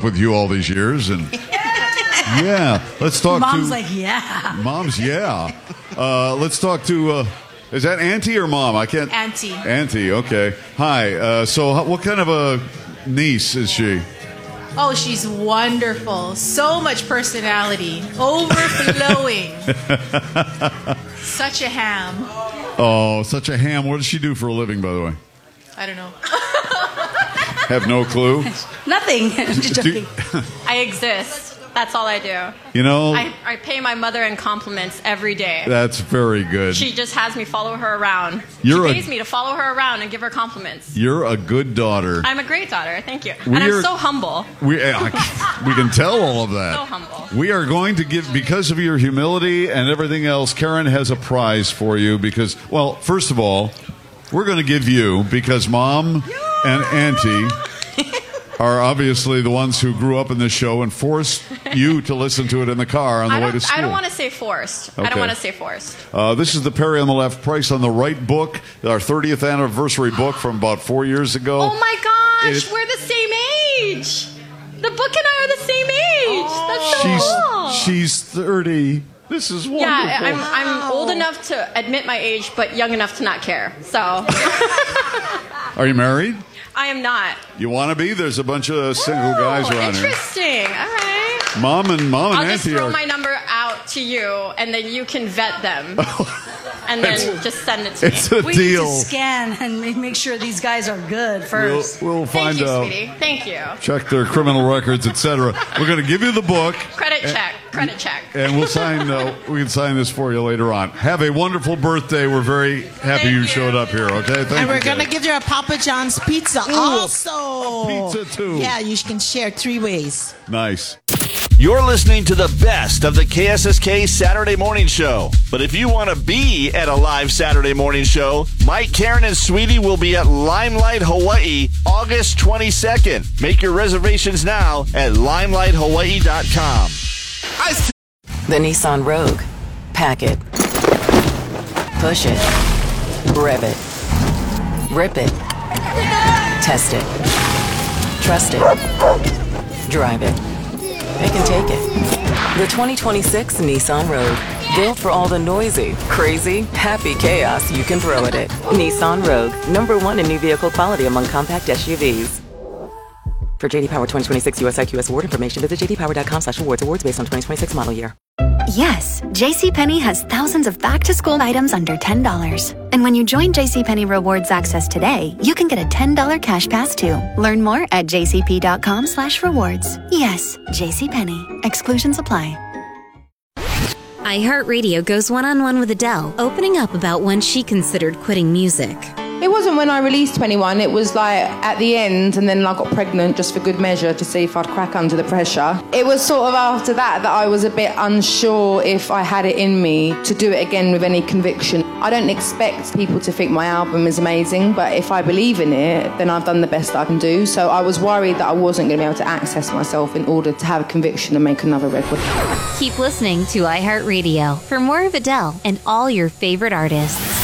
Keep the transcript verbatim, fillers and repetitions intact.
with you all these years, and yeah, let's talk Mom's to... like, yeah. Mom's, yeah. Uh, let's talk to... Uh, is that Auntie or Mom? I can't... Auntie. Auntie, okay. Hi, uh, so how, what kind of a niece is she? Oh, she's wonderful. So much personality. Overflowing. Such a ham. Oh, such a ham. What does she do for a living, by the way? I don't know. Have no clue? Nothing. Just joking. I exist. That's all I do. You know... I, I pay my mother in compliments every day. That's very good. She just has me follow her around. You're she a, pays me to follow her around and give her compliments. You're a good daughter. I'm a great daughter. Thank you. We and are, I'm so humble. We, we can tell all of that. So humble. We are going to give, because of your humility and everything else, Karen has a prize for you because, well, first of all, we're going to give you, because Mom and Auntie are obviously the ones who grew up in this show and forced you to listen to it in the car on the I way to school. I don't want to say forced. Okay. I don't want to say forced. Uh, this is the Perry on the Left, Price on the Right book, our thirtieth anniversary book from about four years ago. Oh my gosh, It- we're the same age. The book and I are the same age. That's so She's, cool. she's thirty. This is wonderful. Yeah, I'm, I'm old enough to admit my age, but young enough to not care. So. Are you married? I am not. You want to be? There's a bunch of single guys around here. Interesting. All right. Mom and Mom and I'll just Auntie throw are... my number out to you, and then you can vet them. And then just send it to It's me. a We deal. need to scan and ma- make sure these guys are good We'll, first. we'll find Thank you, out. sweetie. Thank you. Check their criminal records, et cetera. We're going to give you the book. Credit check. Credit check. And we'll sign. Uh, we can sign this for you later on. Have a wonderful birthday. We're very happy Thank you, you. showed up here. Okay, thank And you. we're going to guys. give you a Papa John's pizza also. Pizza, too. Yeah, you can share three ways. Nice. You're listening to the best of the K S S K Saturday Morning Show. But if you want to be at a live Saturday morning show, Mike, Karen, and Sweetie will be at Limelight, Hawaii, August twenty-second. Make your reservations now at limelight hawaii dot com. The Nissan Rogue. Pack it. Push it. Rev it. Rip it. Test it. Trust it. Drive it. It can take it. The twenty twenty-six Nissan Rogue. Built for all the noisy, crazy, happy chaos you can throw at it. Nissan Rogue. Number one in new vehicle quality among compact S U Vs. For J D Power twenty twenty-six U S I Q S award information, visit j d power dot com slash awards. Awards based on twenty twenty-six model year. Yes, JCPenney has thousands of back-to-school items under ten dollars. And when you join JCPenney Rewards Access today, you can get a ten dollars cash pass too. Learn more at j c p dot com slash rewards. Yes, JCPenney. Exclusions apply. iHeartRadio goes one-on-one with Adele, opening up about when she considered quitting music. It wasn't when I released twenty-one, it was like at the end, and then I got pregnant just for good measure to see if I'd crack under the pressure. It was sort of after that that I was a bit unsure if I had it in me to do it again with any conviction. I don't expect people to think my album is amazing, but if I believe in it, then I've done the best I can do. So I was worried that I wasn't going to be able to access myself in order to have a conviction and make another record. Keep listening to iHeartRadio for more of Adele and all your favorite artists.